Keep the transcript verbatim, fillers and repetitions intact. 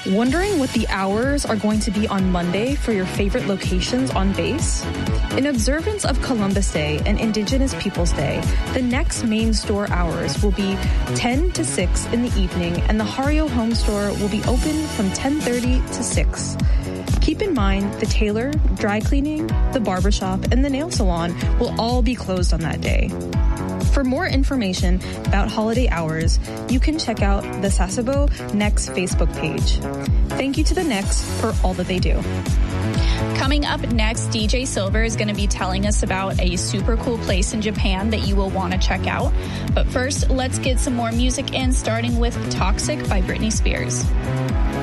Wondering what the hours are going to be on Monday for your favorite locations on base? In observance of Columbus Day and Indigenous Peoples Day, the next main store hours will be ten to six in the evening, and the Hario Home Store will be open from ten thirty to six. Keep in mind, the tailor, dry cleaning, the barbershop, and the nail salon will all be closed on that day. For more information about holiday hours, you can check out the Sasebo Next Facebook page. Thank you to the Next for all that they do. Coming up next, D J Silver is going to be telling us about a super cool place in Japan that you will want to check out. But first, let's get some more music in, starting with Toxic by Britney Spears.